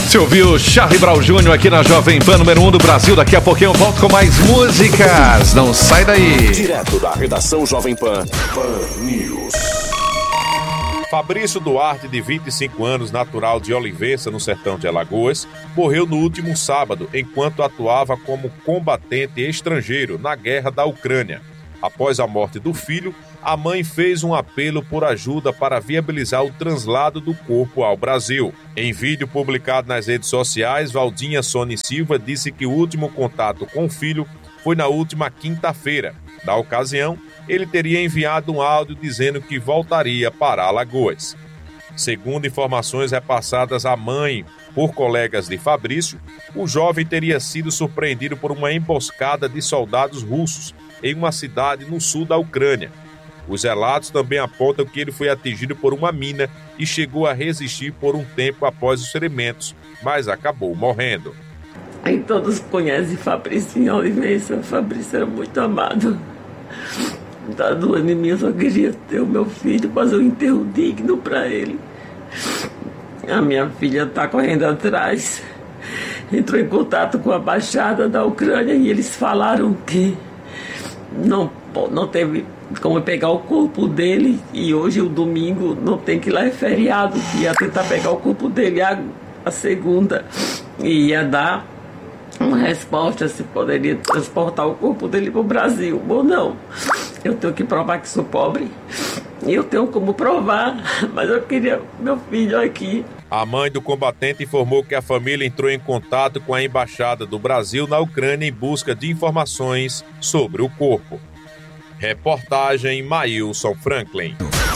Você ouviu Charlie Brown Jr. aqui na Jovem Pan, número 1 do Brasil. Daqui a pouquinho eu volto com mais músicas. Não sai daí. Direto da redação Jovem Pan, Pan News. Fabrício Duarte, de 25 anos, natural de Olivença, no sertão de Alagoas, morreu no último sábado, enquanto atuava como combatente estrangeiro na guerra da Ucrânia. Após a morte do filho, a mãe fez um apelo por ajuda para viabilizar o translado do corpo ao Brasil. Em vídeo publicado nas redes sociais, Valdinha Sone Silva disse que o último contato com o filho foi na última quinta-feira. Na ocasião, ele teria enviado um áudio dizendo que voltaria para Alagoas. Segundo informações repassadas à mãe por colegas de Fabrício, o jovem teria sido surpreendido por uma emboscada de soldados russos em uma cidade no sul da Ucrânia. Os relatos também apontam que ele foi atingido por uma mina e chegou a resistir por um tempo após os ferimentos, mas acabou morrendo. Aí todos conhecem Fabrício em Olivença. Fabrício era muito amado. Tá doendo em mim, eu só queria ter o meu filho, fazer um enterro digno para ele. A minha filha tá correndo atrás. Entrou em contato com a embaixada da Ucrânia e eles falaram que não teve como pegar o corpo dele, e hoje, o domingo, não tem que ir lá, é feriado, que ia tentar pegar o corpo dele a segunda, e ia dar uma resposta se poderia transportar o corpo dele para o Brasil. Ou não, eu tenho que provar que sou pobre, e eu tenho como provar, mas eu queria meu filho aqui. A mãe do combatente informou que a família entrou em contato com a Embaixada do Brasil na Ucrânia em busca de informações sobre o corpo. Reportagem Maílson Franklin.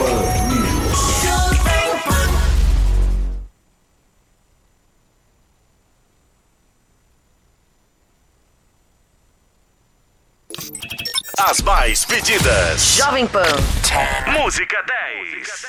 As mais pedidas. Jovem Pan. Música 10.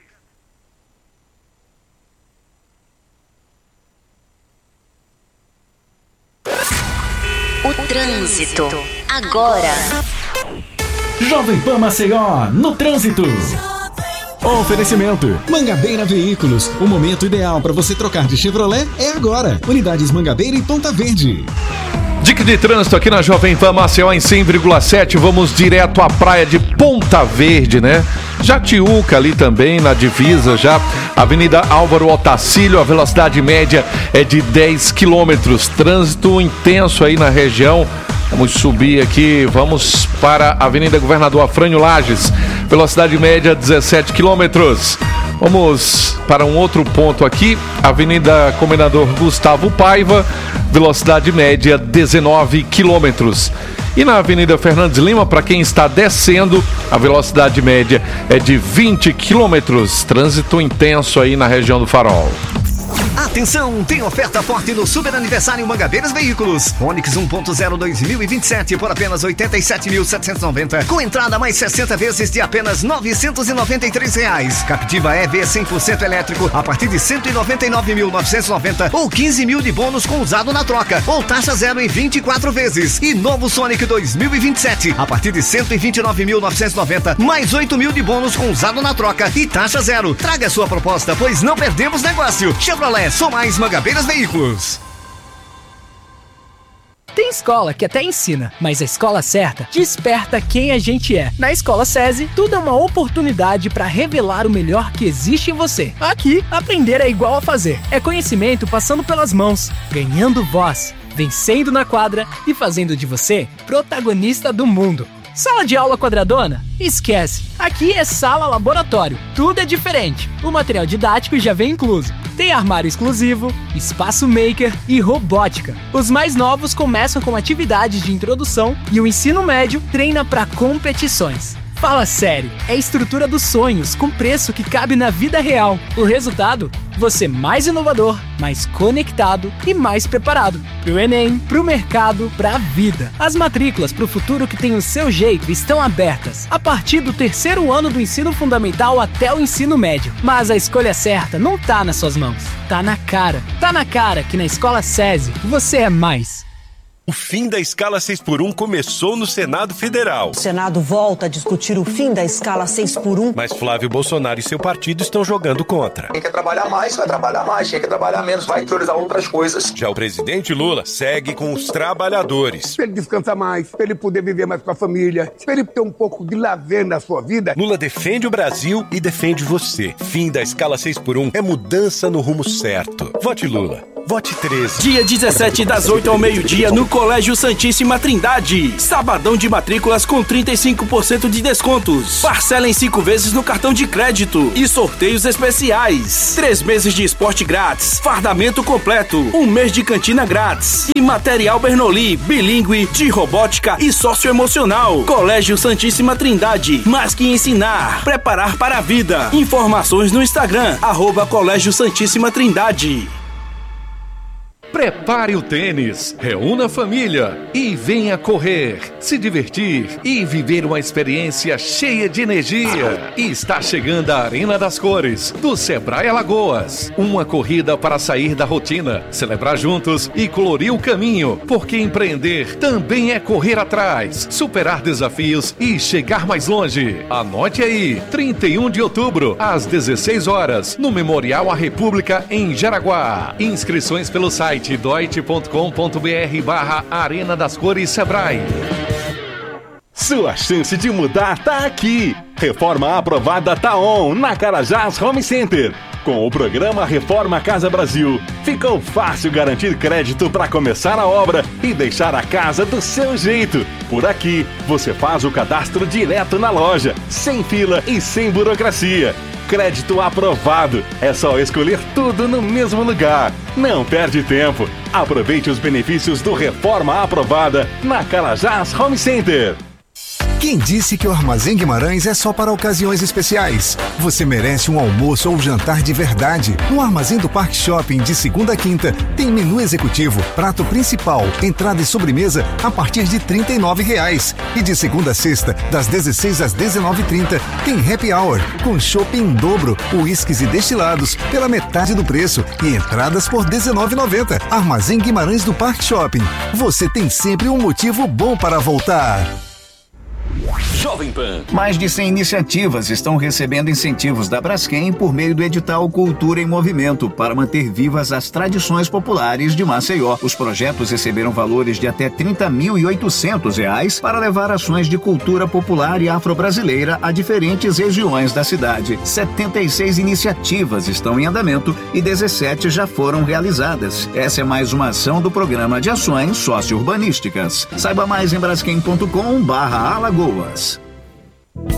O trânsito. Agora. Jovem Pan Maceió, no trânsito. Oferecimento Mangabeira Veículos. O momento ideal para você trocar de Chevrolet é agora. Unidades Mangabeira e Ponta Verde. Dica de trânsito aqui na Jovem Pan Maceió em 100,7. Vamos direto à praia de Ponta Verde, né? Jatiuca ali também, na divisa já. Avenida Álvaro Otacílio, a velocidade média é de 10 km. Trânsito intenso aí na região. Vamos subir aqui, vamos para a Avenida Governador Afrânio Lages, velocidade média 17 km. Vamos para um outro ponto aqui, Avenida Comendador Gustavo Paiva, velocidade média 19 km. E na Avenida Fernandes Lima, para quem está descendo, a velocidade média é de 20 km. Trânsito intenso aí na região do Farol. Atenção, tem oferta forte no Super Aniversário Mangabeiras Veículos. Onix 1.0 2027 por apenas R$ 87.790, com entrada mais 60 vezes de apenas R$ 993. Captiva EV 100% elétrico a partir de R$ 199.990 ou 15 mil de bônus com usado na troca, ou taxa zero em 24 vezes. E novo Sonic 2027 a partir de R$ 129.990 mais 8 mil de bônus com usado na troca e taxa zero. Traga a sua proposta, pois não perdemos negócio. Chevrolet, sou mais Mangabeiras Veículos. Tem escola que até ensina, mas a escola certa desperta quem a gente é. Na Escola SESI, tudo é uma oportunidade para revelar o melhor que existe em você. Aqui, aprender é igual a fazer. É conhecimento passando pelas mãos, ganhando voz, vencendo na quadra e fazendo de você protagonista do mundo. Sala de aula quadradona? Esquece! Aqui é sala laboratório. Tudo é diferente. O material didático já vem incluso. Tem armário exclusivo, espaço maker e robótica. Os mais novos começam com atividades de introdução e o ensino médio treina para competições. Fala sério, é a estrutura dos sonhos com preço que cabe na vida real. O resultado? Você mais inovador, mais conectado e mais preparado. Pro Enem, pro mercado, pra vida. As matrículas pro futuro que tem o seu jeito estão abertas. A partir do 3º ano do ensino fundamental até o ensino médio. Mas a escolha certa não tá nas suas mãos. Tá na cara. Tá na cara que na Escola SESI você é mais. O fim da escala 6x1 começou no Senado Federal. O Senado volta a discutir o fim da escala 6x1. Mas Flávio Bolsonaro e seu partido estão jogando contra. Quem quer trabalhar mais, vai trabalhar mais. Quem quer trabalhar menos, vai priorizar outras coisas. Já o presidente Lula segue com os trabalhadores. Para ele descansar mais, para ele poder viver mais com a família, para ele ter um pouco de lazer na sua vida. Lula defende o Brasil e defende você. Fim da escala 6x1 é mudança no rumo certo. Vote Lula. Vote 13. Dia 17, das 8 ao meio-dia, no Colégio Santíssima Trindade. Sabadão de matrículas com 35% de descontos. Parcela em 5 vezes no cartão de crédito. E sorteios especiais. 3 meses de esporte grátis. Fardamento completo. 1 mês de cantina grátis. E material Bernoulli, bilíngue, de robótica e socioemocional. Colégio Santíssima Trindade. Mais que ensinar, preparar para a vida. Informações no Instagram, @Colégio Santíssima Trindade. Prepare o tênis, reúna a família e venha correr, se divertir e viver uma experiência cheia de energia. E está chegando a Arena das Cores, do Sebrae Alagoas. Uma corrida para sair da rotina, celebrar juntos e colorir o caminho, porque empreender também é correr atrás, superar desafios e chegar mais longe. Anote aí, 31 de outubro, às 16 horas, no Memorial à República, em Jaraguá. Inscrições pelo site doit.com.br/Arena das Cores Sebrae. Sua chance de mudar tá aqui. Reforma aprovada tá on na Carajás Home Center. Com o programa Reforma Casa Brasil, ficou fácil garantir crédito para começar a obra e deixar a casa do seu jeito. Por aqui, você faz o cadastro direto na loja, sem fila e sem burocracia. Crédito aprovado. É só escolher tudo no mesmo lugar. Não perde tempo. Aproveite os benefícios do Reforma Aprovada na Carajás Home Center. Quem disse que o Armazém Guimarães é só para ocasiões especiais? Você merece um almoço ou jantar de verdade. No Armazém do Parque Shopping, de segunda a quinta, tem menu executivo, prato principal, entrada e sobremesa a partir de R$ 39,00. E de segunda a sexta, das 16 às 19h30, tem happy hour, com chopp em dobro, uísques e destilados pela metade do preço e entradas por R$ 19,90. Armazém Guimarães do Parque Shopping. Você tem sempre um motivo bom para voltar. Jovem Pan. Mais de 100 iniciativas estão recebendo incentivos da Braskem por meio do edital Cultura em Movimento para manter vivas as tradições populares de Maceió. Os projetos receberam valores de até R$ 30.800 para levar ações de cultura popular e afro-brasileira a diferentes regiões da cidade. 76 iniciativas estão em andamento e 17 já foram realizadas. Essa é mais uma ação do Programa de Ações Socio-Urbanísticas. Saiba mais em braskem.com/Alagoas.